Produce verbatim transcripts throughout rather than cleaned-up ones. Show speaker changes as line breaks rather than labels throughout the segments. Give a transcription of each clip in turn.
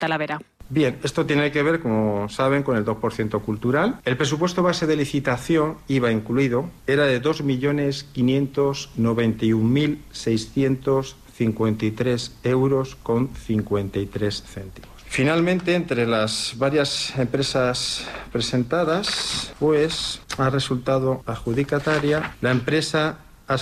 Talavera.
Bien, esto tiene que ver, como saben, con el dos por ciento cultural. El presupuesto base de licitación, I V A incluido, era de dos millones quinientos noventa y un mil seiscientos cincuenta y tres euros con cincuenta y tres céntimos. Finalmente, entre las varias empresas presentadas, pues ha resultado adjudicataria la empresa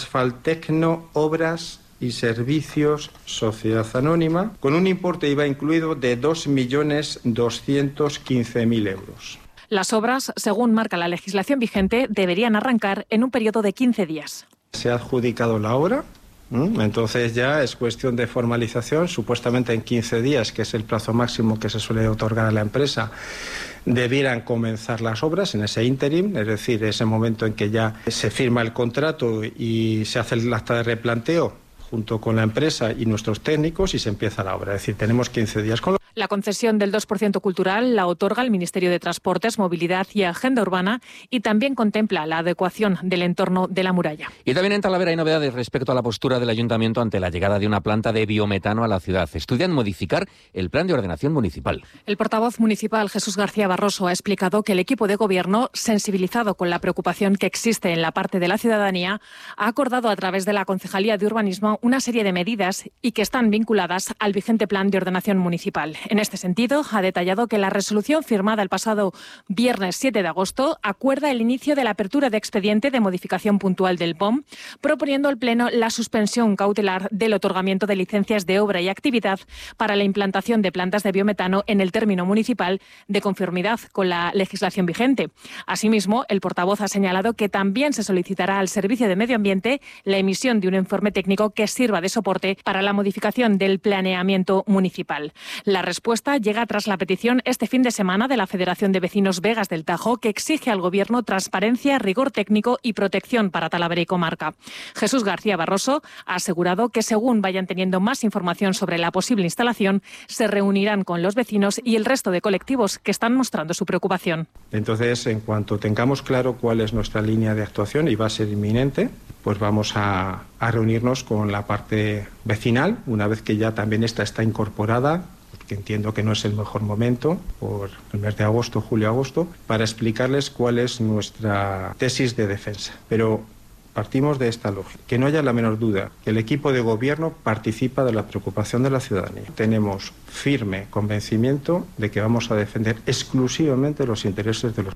Asfaltecno Obras y Servicios Sociedad Anónima, con un importe I V A incluido de dos millones doscientos quince mil euros.
Las obras, según marca la legislación vigente, deberían arrancar en un periodo de quince días.
Se ha adjudicado la obra. Entonces ya es cuestión de formalización, supuestamente en quince días, que es el plazo máximo que se suele otorgar a la empresa, debieran comenzar las obras en ese ínterim, es decir, ese momento en que ya se firma el contrato y se hace el acta de replanteo junto con la empresa y nuestros técnicos y se empieza la obra. Es decir, tenemos quince días con lo...
La concesión del dos por ciento cultural la otorga el Ministerio de Transportes, Movilidad y Agenda Urbana y también contempla la adecuación del entorno de la muralla.
Y también en Talavera hay novedades respecto a la postura del Ayuntamiento ante la llegada de una planta de biometano a la ciudad. Estudian modificar el plan de ordenación municipal.
El portavoz municipal Jesús García Barroso ha explicado que el equipo de gobierno, sensibilizado con la preocupación que existe en la parte de la ciudadanía, ha acordado a través de la Concejalía de Urbanismo una serie de medidas y que están vinculadas al vigente plan de ordenación municipal. En este sentido, ha detallado que la resolución firmada el pasado viernes siete de agosto acuerda el inicio de la apertura de expediente de modificación puntual del P O M, proponiendo al Pleno la suspensión cautelar del otorgamiento de licencias de obra y actividad para la implantación de plantas de biometano en el término municipal de conformidad con la legislación vigente. Asimismo, el portavoz ha señalado que también se solicitará al Servicio de Medio Ambiente la emisión de un informe técnico que sirva de soporte para la modificación del planeamiento municipal. La respuesta llega tras la petición este fin de semana de la Federación de Vecinos Vegas del Tajo, que exige al Gobierno transparencia, rigor técnico y protección para Talavera y comarca. Jesús García Barroso ha asegurado que según vayan teniendo más información sobre la posible instalación, se reunirán con los vecinos y el resto de colectivos que están mostrando su preocupación.
Entonces, en cuanto tengamos claro cuál es nuestra línea de actuación, y va a ser inminente, pues vamos a, a reunirnos con la parte vecinal, una vez que ya también esta está incorporada, que entiendo que no es el mejor momento, por el mes de agosto, julio-agosto, para explicarles cuál es nuestra tesis de defensa. Pero partimos de esta lógica, que no haya la menor duda que el equipo de gobierno participa de la preocupación de la ciudadanía. Tenemos firme convencimiento de que vamos a defender exclusivamente los intereses de los...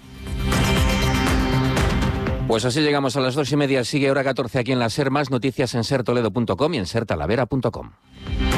Pues así llegamos a las dos y media. Sigue hora catorce aquí en la SER. Más noticias en ser toledo punto com y en ser talavera punto com.